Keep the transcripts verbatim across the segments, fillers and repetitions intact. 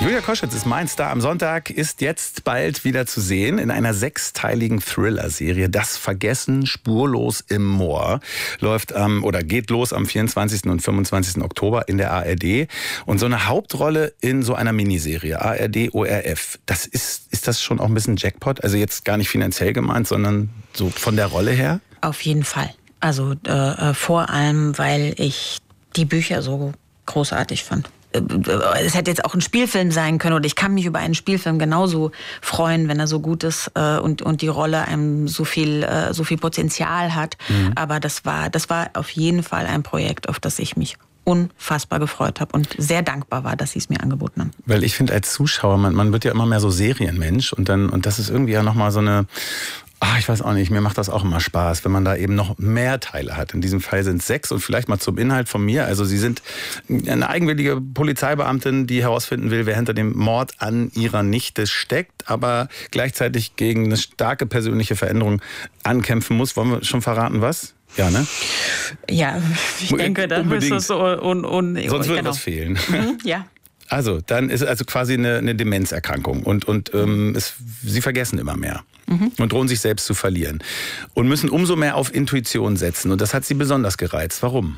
Julia Koschitz ist mein Star am Sonntag, ist jetzt bald wieder zu sehen in einer sechsteiligen Thriller-Serie. Das Vergessen spurlos im Moor läuft ähm, oder geht los am vierundzwanzigsten und fünfundzwanzigsten Oktober in der A R D. Und so eine Hauptrolle in so einer Miniserie, A R D O R F, das ist, ist das schon auch ein bisschen Jackpot? Also jetzt gar nicht finanziell gemeint, sondern so von der Rolle her? Auf jeden Fall. Also äh, vor allem, weil ich die Bücher so großartig fand. Es hätte jetzt auch ein Spielfilm sein können oder ich kann mich über einen Spielfilm genauso freuen, wenn er so gut ist äh, und und die Rolle einem so viel äh, so viel Potenzial hat. Mhm. Aber das war das war auf jeden Fall ein Projekt, auf das ich mich unfassbar gefreut habe und sehr dankbar war, dass sie es mir angeboten haben. Weil ich finde als Zuschauer, man, man wird ja immer mehr so Serienmensch und dann und das ist irgendwie ja nochmal so eine Ah, ich weiß auch nicht, mir macht das auch immer Spaß, wenn man da eben noch mehr Teile hat. In diesem Fall sind es sechs und vielleicht mal zum Inhalt von mir. Also Sie sind eine eigenwillige Polizeibeamtin, die herausfinden will, wer hinter dem Mord an ihrer Nichte steckt, aber gleichzeitig gegen eine starke persönliche Veränderung ankämpfen muss. Wollen wir schon verraten, was? Ja, ne? Ja, ich denke, da ist es so un, un, Sonst würde genau. was fehlen. Mhm, ja. Also, dann ist es also quasi eine, eine Demenzerkrankung und, und ähm, es, sie vergessen immer mehr mhm. und drohen sich selbst zu verlieren und müssen umso mehr auf Intuition setzen und das hat sie besonders gereizt. Warum?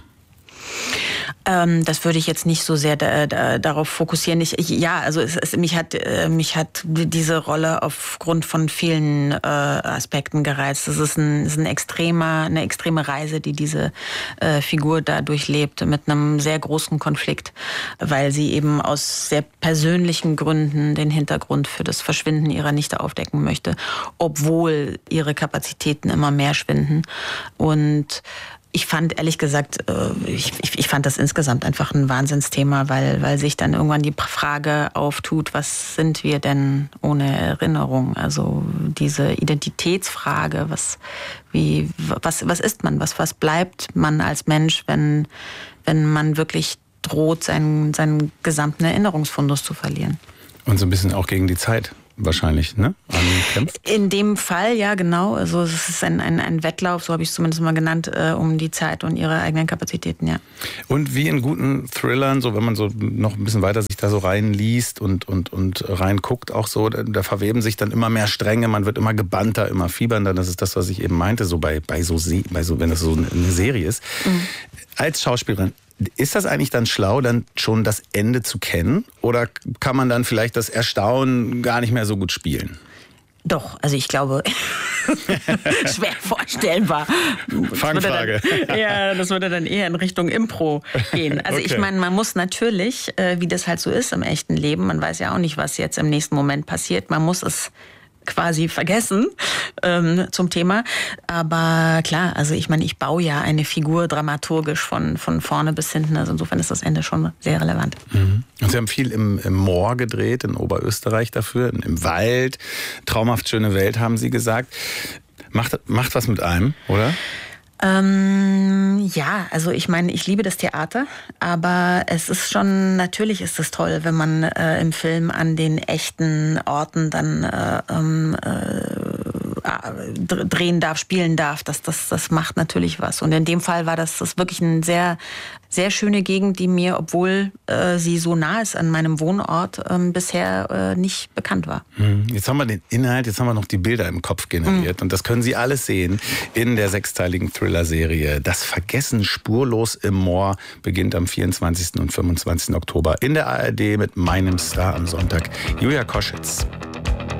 Ähm, das würde ich jetzt nicht so sehr da, da, darauf fokussieren. Ich, ich, ja, also es, es, mich hat äh, mich hat diese Rolle aufgrund von vielen äh, Aspekten gereizt. Es ist, ein, es ist ein extremer, eine extreme Reise, die diese äh, Figur da durchlebt, mit einem sehr großen Konflikt, weil sie eben aus sehr persönlichen Gründen den Hintergrund für das Verschwinden ihrer Nichte aufdecken möchte, obwohl ihre Kapazitäten immer mehr schwinden. Und ich fand, ehrlich gesagt, ich, ich, ich fand das insgesamt einfach ein Wahnsinnsthema, weil, weil sich dann irgendwann die Frage auftut, was sind wir denn ohne Erinnerung? Also diese Identitätsfrage, was, wie, was, was ist man? Was, was bleibt man als Mensch, wenn, wenn man wirklich droht, seinen, seinen gesamten Erinnerungsfundus zu verlieren? Und so ein bisschen auch gegen die Zeit. Wahrscheinlich, ne? Ankämpft. In dem Fall, ja, genau. Also es ist ein, ein, ein Wettlauf, so habe ich es zumindest mal genannt, äh, um die Zeit und ihre eigenen Kapazitäten, ja. Und wie in guten Thrillern, so wenn man so noch ein bisschen weiter sich da so reinliest und, und, und reinguckt, auch so, da, da verweben sich dann immer mehr Stränge, man wird immer gebannter, immer fiebernder. Das ist das, was ich eben meinte, so bei, bei, so, bei so, wenn das so eine Serie ist. Mhm. Als Schauspielerin, ist das eigentlich dann schlau, dann schon das Ende zu kennen? Oder kann man dann vielleicht das Erstaunen gar nicht mehr so gut spielen? Doch, also ich glaube, schwer vorstellbar. Fangfrage. Dann, ja, das würde dann eher in Richtung Impro gehen. Also okay. Ich meine, man muss natürlich, äh, wie das halt so ist im echten Leben, man weiß ja auch nicht, was jetzt im nächsten Moment passiert, man muss es quasi vergessen ähm, zum Thema. Aber klar, also ich meine, ich baue ja eine Figur dramaturgisch von, von vorne bis hinten. Also insofern ist das Ende schon sehr relevant. Mhm. Und Sie haben viel im, im Moor gedreht, in Oberösterreich dafür, im Wald. Traumhaft schöne Welt, haben Sie gesagt. Macht, macht was mit einem, oder? Ähm, ja, also ich meine, ich liebe das Theater, aber es ist schon, natürlich ist es toll, wenn man äh, im Film an den echten Orten dann äh, äh, drehen darf, spielen darf. Das, das, das macht natürlich was. Und in dem Fall war das, das wirklich eine sehr, sehr schöne Gegend, die mir, obwohl äh, sie so nah ist an meinem Wohnort, ähm, bisher äh, nicht bekannt war. Jetzt haben wir den Inhalt, jetzt haben wir noch die Bilder im Kopf generiert. Mhm. Und das können Sie alles sehen in der sechsteiligen Thriller-Serie. Das Vergessen spurlos im Moor beginnt am vierundzwanzigsten und fünfundzwanzigsten Oktober in der A R D mit meinem Star am Sonntag, Julia Koschitz.